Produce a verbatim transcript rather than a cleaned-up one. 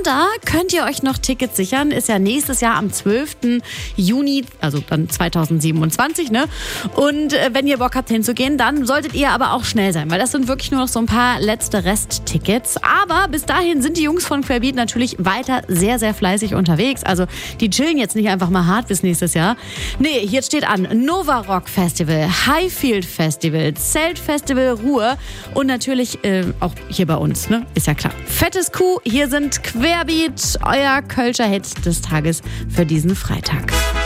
da könnt ihr euch noch Tickets sichern. Ist ja nächstes Jahr am zwölften Juni, also dann zweitausendsiebenundzwanzig, ne? Und äh, wenn ihr Bock habt hinzugehen, dann solltet ihr aber auch schnell sein, weil das sind wirklich nur noch so ein paar letzte Resttickets. Aber bis dahin sind die Jungs von Querbeat natürlich weiter sehr, sehr fleißig unterwegs. Also die chillen jetzt nicht einfach mal hart bis nächstes Jahr. Nee, hier steht an Nova Rock Festival, Highfield Festival, Zelt Festival Ruhr und natürlich äh, auch hier bei uns, ne? Ist ja klar. Fettes Kuh, hier sind Querbeat, euer Kölscher Hit des Tages für diesen Freitag.